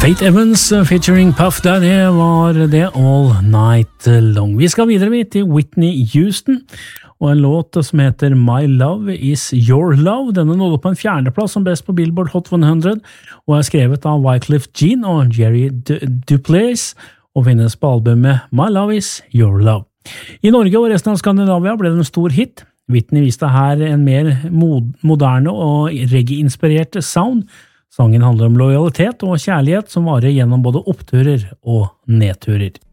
Faith Evans featuring Puff Daddy var det All Night Long. Vi skal videre til Whitney Houston og en låt som heter My Love Is Your Love. Denne nådde på en 4. plass som best på Billboard Hot 100 og er skrevet av Wyclef Jean og Jerry Duplass og finnes på albumet My Love Is Your Love. I Norge og resten av Skandinavia ble det en stor hit. Whitney viste her en mer moderne og reggae-inspirert sound. Sangen handler om lojalitet og kjærlighet som varer gjennom både oppturer og nedturer.